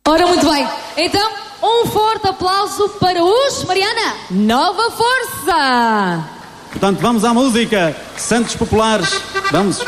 Ora, muito bem. Então, um forte aplauso para os, Mariana, Nova Força. Portanto, vamos à música. Santos Populares. Vamos.